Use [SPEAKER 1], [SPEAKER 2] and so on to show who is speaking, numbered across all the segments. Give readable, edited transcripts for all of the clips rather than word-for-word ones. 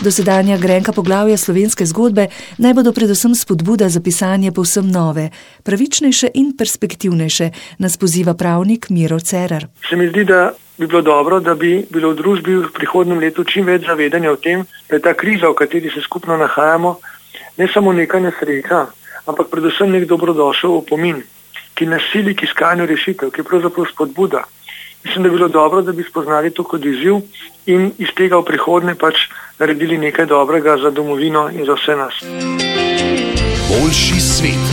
[SPEAKER 1] Dosedanja grenka poglavja slovenske zgodbe naj bodo predvsem spodbuda za pisanje povsem nove, pravičnejše in perspektivnejše, nas poziva pravnik Miro Cerar.
[SPEAKER 2] Se mi zdi, da bi bilo dobro, da bi bilo v družbi v prihodnjem letu čim več zavedanja o tem, da je ta kriza, v kateri se skupno nahajamo, ne samo neka nesreča, ampak predvsem nek dobrodošel opomin, ki nas sili k iskanju rešitev, ki je pravzaprav spodbuda. Mislim, da bi bilo dobro, da bi spoznali to kot izziv in iz tega v prihodnje naredili nekaj dobrega za domovino in za vse nas.
[SPEAKER 3] Boljši svet.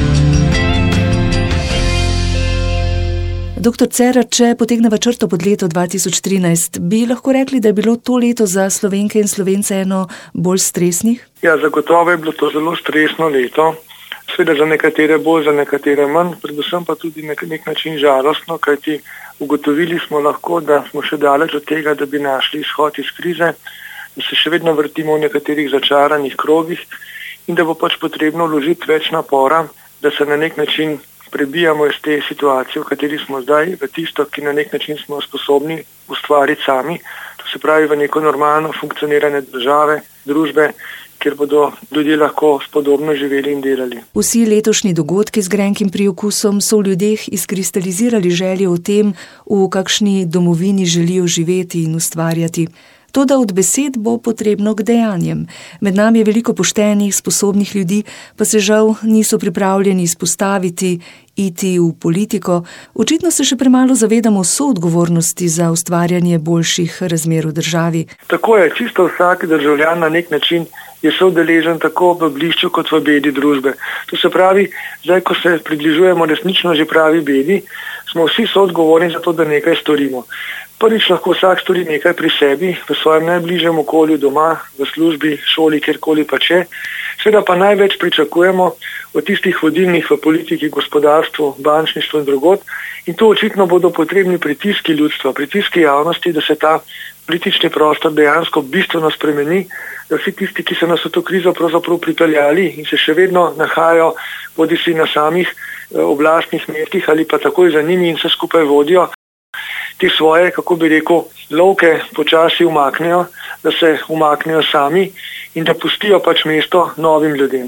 [SPEAKER 1] Doktor Cerar, če potegneva črto pod leto 2013, bi lahko rekli, da je bilo to leto za Slovenke in Slovence eno bolj stresnih?
[SPEAKER 2] Ja, zagotovo je bilo to zelo stresno leto. Seveda za nekatere bolj, za nekatere manj, predvsem pa tudi na nek način žalostno, kajti ugotovili smo lahko, da smo še daleč od tega, da bi našli izhod iz krize, da se še vedno vrtimo v nekaterih začaranih krogih in da bo potrebno vložiti več napora, da se na nek način prebijamo iz te situacije, v kateri smo zdaj, v tisto, ki na nek način smo sposobni ustvariti sami, to se pravi v neko normalno funkcioniranje države, družbe, kjer bodo ljudje lahko spodobno živeli in delali.
[SPEAKER 1] Vsi letošnji dogodki z grenkim priokusom so v ljudeh izkristalizirali željo o tem, v kakšni domovini želijo živeti in ustvarjati. Toda od besed bo potrebno k dejanjem. Med nami je veliko poštenih, sposobnih ljudi, pa se žal niso pripravljeni izpostaviti, iti v politiko. Očitno se še premalo zavedamo soodgovornosti za ustvarjanje boljših razmer v državi.
[SPEAKER 2] Tako je, čisto vsak državljan na nek način je soudeležen tako v blišču kot v bedi družbe. To se pravi, zdaj, ko se približujemo resnično že pravi bedi, smo vsi soodgovorni za to, da nekaj storimo. Prvič lahko vsak stori nekaj pri sebi, v svojem najbližjem okolju, doma, v službi, šoli, kjerkoli pa če. Seveda pa največ pričakujemo od tistih vodilnih v politiki, gospodarstvu, bančništvu in drugod. In tu očitno bodo potrebni pritiski ljudstva, pritiski javnosti, da se ta politični prostor dejansko bistveno spremeni, da vsi tisti, ki so nas v to krizo pravzaprav pripeljali in se še vedno nahajajo bodisi na samih oblastnih mestih ali pa takoj za njimi in se skupaj vodijo, te svoje, kako bi rekel, lovke počasi umaknejo, da se umaknejo sami in da pustijo mesto novim ljudem.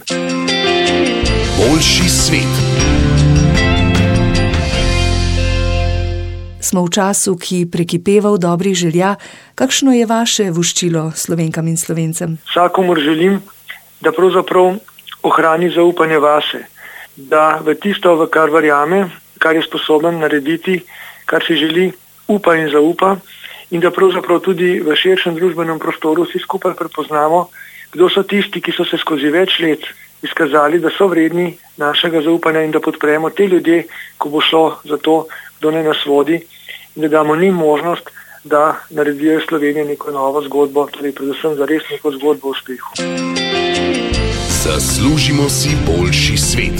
[SPEAKER 3] Boljši svet.
[SPEAKER 1] Smo v času, ki prekipeva v dobrih želja. Kakšno je vaše voščilo Slovenkam in Slovencem?
[SPEAKER 2] Vsakomur želim, da pravzaprav ohrani zaupanje vase, da v tisto, v kar verjame, kar je sposoben narediti, kar si želi, upa in zaupa in da pravzaprav tudi v širšem družbenem prostoru vsi skupaj prepoznamo, kdo so tisti, ki so se skozi več let izkazali, da so vredni našega zaupanja in da podpremo te ljudje, ko bo šlo za to, kdo ne nas vodi in da damo njim možnost, da naredijo iz Slovenije neko novo zgodbo, torej predvsem za res neko zgodbo o uspehu.
[SPEAKER 3] Zaslužimo si boljši svet.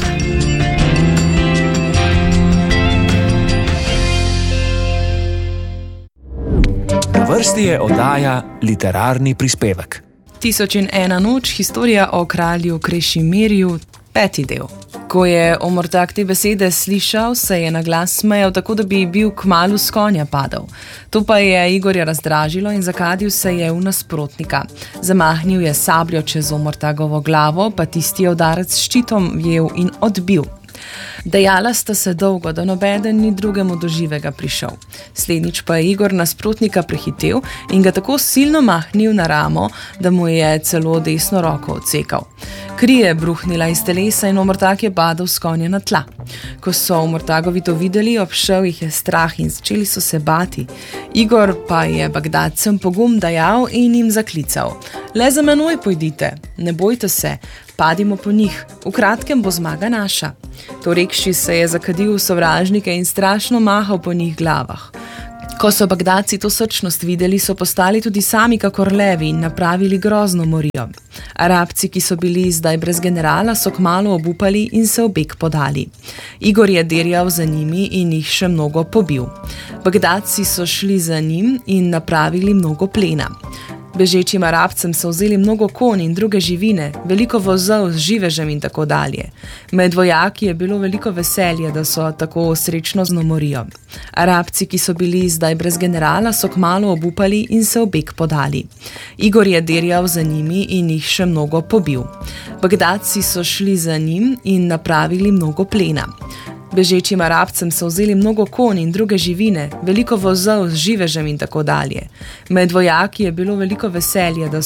[SPEAKER 3] Na vrsti je oddaja Literarni prispevek.
[SPEAKER 4] 1001 noč, historija o kralju Krešimirju, 5. del. Ko je Omurtak te besede slišal, se je na glas smejal, tako da bi bil kmalu s konja padal. To pa je Igorja razdražilo in zakadil se je v nasprotnika. Zamahnil je sabljo čez Omurtagovo glavo, pa tisti udarec s ščitom vjel in odbil. Dejala sta se dolgo, da nobeden ni drugemu do živega prišel. Slednjič pa je Igor nasprotnika prehitel in ga tako silno mahnil na ramo, da mu je celo desno roko odsekal. Kri je bruhnila iz telesa in Omurtak je padel s konja na tla. Ko so Omurtagovi to videli, obšel jih je strah in začeli so se bati. Igor pa je Bagdadcem pogum dajal in jim zaklical: "Le za menoj pojdite, ne bojte se, padimo po njih, v kratkem bo zmaga naša." To rekši se je zakadil v sovražnike in strašno mahal po njih glavah. Ko so Bagdadci to srčnost videli, so postali tudi sami kakor levi in napravili grozno morijo. Arabci, ki so bili zdaj brez generala, so kmalu obupali in se v beg podali. Igor je dirjal za njimi in jih še mnogo pobil. Bagdadci so šli za njim in napravili mnogo plena. Bežečim Arabcem so vzeli mnogo konj in druge živine, veliko vozov z živežem in tako dalje. Med vojaki je bilo veliko veselje, da so tako srečno z Nomorijo. Arabci, ki so bili zdaj brez generala, so kmalu obupali in se v beg podali. Igor je dirjal za njimi in jih še mnogo pobil. Bagdadci so šli za njim in napravili mnogo plena. Bežečim Arabcem so vzeli mnogo konj in druge živine, veliko vozov z živežem in tako dalje. Med vojaki je bilo veliko veselje, da